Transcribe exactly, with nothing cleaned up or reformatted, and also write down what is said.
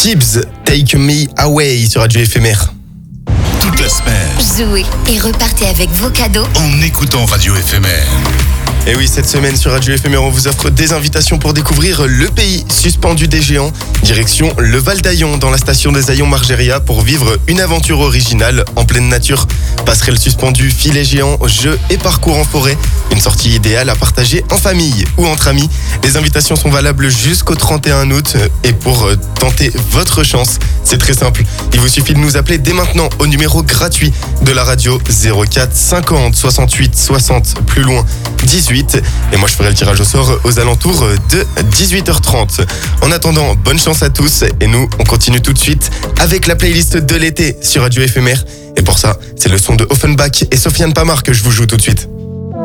Gibbs, Take Me Away sur Radio Éphémère. Toute la semaine. Jouez et repartez avec vos cadeaux en écoutant Radio Éphémère. Et oui, cette semaine sur Radio Éphémère, on vous offre des invitations pour découvrir le pays suspendu des géants. Direction le Val d'Aillon, dans la station des Aillons Margéria, pour vivre une aventure originale en pleine nature. Passerelle suspendue, filets géants, jeux et parcours en forêt. Une sortie idéale à partager en famille ou entre amis. Les invitations sont valables jusqu'au trente et un août. Et pour tenter votre chance, c'est très simple. Il vous suffit de nous appeler dès maintenant au numéro gratuit de la radio zéro quatre cinquante soixante-huit soixante plus loin dix-huit. Et moi je ferai le tirage au sort aux alentours de dix-huit heures trente. En attendant, bonne chance à tous. Et nous, on continue tout de suite avec la playlist de l'été sur Radio Éphémère. Et pour ça, c'est le son de Offenbach et Sofiane Pamar que je vous joue tout de suite.